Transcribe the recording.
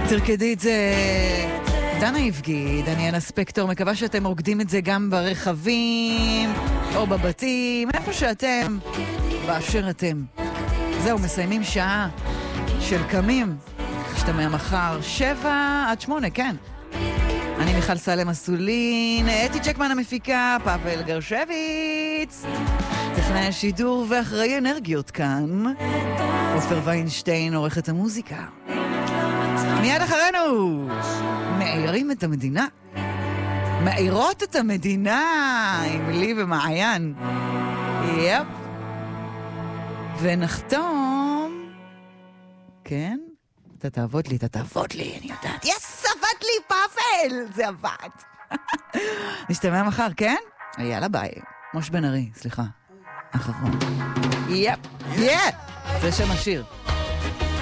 תרקדי את זה דנה יבגי, דניאלה ספקטור, מקווה שאתם רוקדים את זה גם ברכבים או בבתים, איפה שאתם, באשר אתם. זהו, מסיימים שעה של קמים, שתמע מחר 7-8, כן. אני מיכל סלם אסולין, אתי צ'קמן המפיקה, פאבל גרשביץ, טכנאי השידור ואחראי אנרגיות כאן, עופר ויינשטיין, עורכת המוזיקה. מיד אחרינו, מאירים את המדינה. מאירות את המדינה עם לי ומעיין. יפ. ונחתום. כן? אתה תעבוד לי, אני יודעת. יס, עבד לי פאפל! זה עבד. נשתמע מחר, כן? יאללה ביי. מוש בן ארי, סליחה. אחרון. יפ. זה שם השיר.